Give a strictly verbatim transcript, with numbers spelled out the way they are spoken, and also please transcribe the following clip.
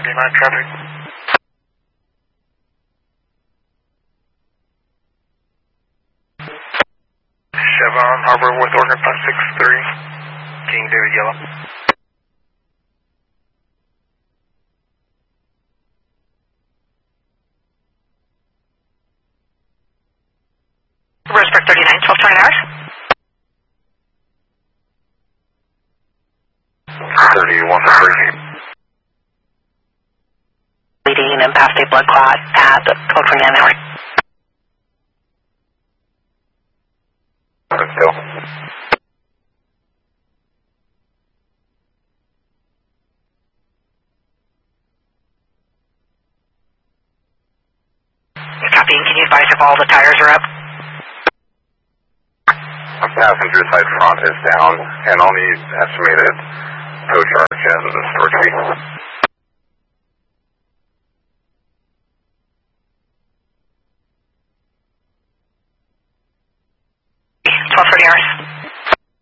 thirty-nine traffic. Chevron Harbor with Oregon five six three. King David Yellow. Roseburg thirty-nine, twelve twenty hours. thirty-one three. Bleeding and past a blood clot at twelve twenty-nine hours. Still. Copy, can you advise if all the tires are up? Passenger side front is down, and only estimated tow charge and storage fee. twelve thirty hours.